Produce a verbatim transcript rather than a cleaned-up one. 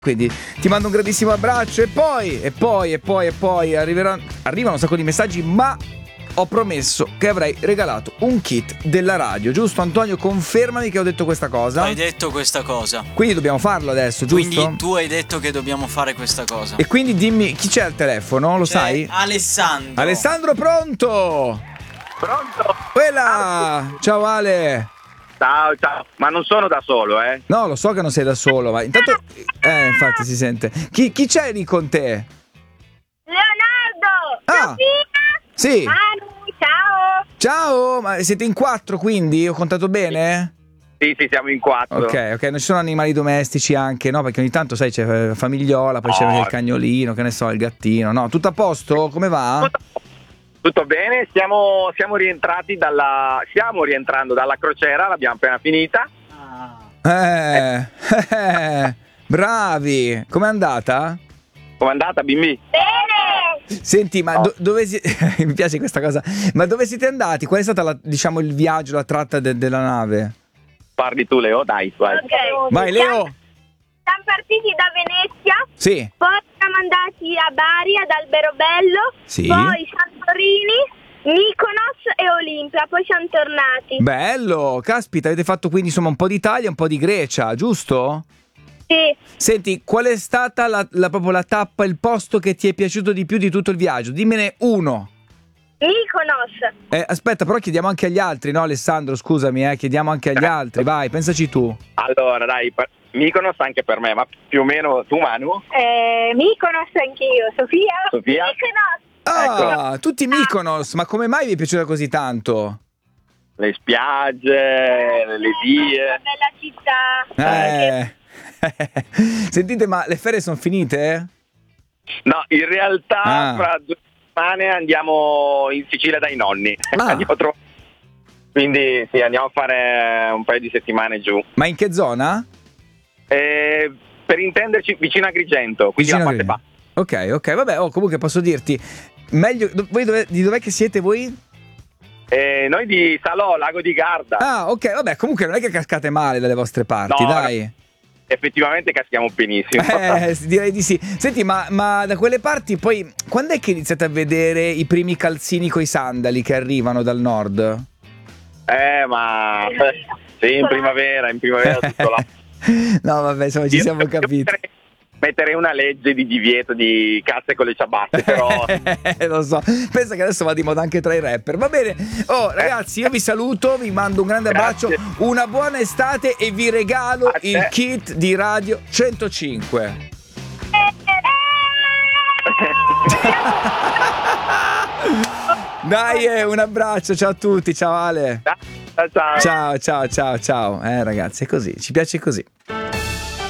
Quindi ti mando un grandissimo abbraccio e poi, e poi, e poi, e poi arriveranno, arrivano un sacco di messaggi, ma ho promesso che avrei regalato un kit della radio, giusto Antonio? Confermami che ho detto questa cosa. Hai detto questa cosa. Quindi dobbiamo farlo adesso, giusto? Quindi tu hai detto che dobbiamo fare questa cosa. E quindi dimmi, chi c'è al telefono? Lo C'è sai? Alessandro. Alessandro, pronto? Pronto? Quella! Ciao Ale! Ciao, ciao. Ma non sono da solo, eh? No, lo so che non sei da solo, ma intanto... Eh, infatti si sente. Chi, chi c'è lì con te? Leonardo! Ah. Sofia! Sì. Manu, ciao! Ciao, ma siete in quattro quindi? Ho contato bene? Sì, sì, siamo in quattro. Ok, ok, non ci sono animali domestici anche, no? Perché ogni tanto, sai, c'è la famigliola, poi c'è No. il cagnolino, che ne so, il gattino. No, tutto a posto? Come va? Tutto bene? Siamo, siamo rientrati dalla... Stiamo rientrando dalla crociera, l'abbiamo appena finita. Eh, eh, bravi. Com'è andata? Com'è andata, bimbi? Bene! Senti, ma do- dove si... mi piace questa cosa. Ma dove siete andati? Qual è stata la, diciamo, il viaggio, la tratta de- della nave? Parli tu, Leo, dai, vai. Ok. Vai, Leo. Siamo partiti da Venezia, Sì. poi siamo andati a Bari, ad Alberobello, Sì. poi Santorini, Mykonos e Olimpia, poi siamo tornati. Bello, caspita, avete fatto quindi insomma un po' d'Italia, un po' di Grecia, giusto? Sì. Senti, qual è stata la, la- proprio la tappa, il posto che ti è piaciuto di più di tutto il viaggio? Dimmene uno. Mykonos. Eh, aspetta, però chiediamo anche agli altri, no Alessandro? Scusami, eh, chiediamo anche agli altri, vai, pensaci tu. Allora, dai, per... Mykonos anche per me, ma più o meno tu, Manu? Eh, Mykonos anch'io. Sofia? Sofia? Mykonos. Ah, tutti Mykonos, ma come mai vi è piaciuta così tanto? Le spiagge, le vie. Una bella città. Eh. Sentite, ma le ferie sono finite? No, in realtà Ah. fra due settimane andiamo in Sicilia dai nonni. Ah. Andiamo a tro- Quindi sì, andiamo a fare un paio di settimane giù. Ma in che zona? Eh, per intenderci, vicino a Agrigento, quindi Vicino la a parte bassa. Ok, ok, vabbè, oh, comunque posso dirti, meglio, do- voi dove, di dov'è che siete voi? Eh, noi di Salò, Lago di Garda. Ah, ok, vabbè, comunque non è che cascate male dalle vostre parti, No, dai. Effettivamente caschiamo benissimo. Eh, direi di sì. Senti, ma, ma da quelle parti poi, quando è che iniziate a vedere i primi calzini coi sandali che arrivano dal nord? Eh, ma sì, in primavera, in primavera tutto là. No, vabbè, insomma, ci Io- siamo io capiti. metterei- Metterei una legge di divieto di cazze con le ciabatte, però Lo so, pensa che adesso va di moda anche tra i rapper. Va bene, oh ragazzi, io vi saluto, vi mando un grande abbraccio, Grazie. una buona estate e vi regalo A te. il kit di Radio centocinque. Dai, eh, un abbraccio, ciao a tutti, ciao Ale. ciao ciao. Ciao, ciao, ciao, ciao. Eh ragazzi, è così, ci piace così.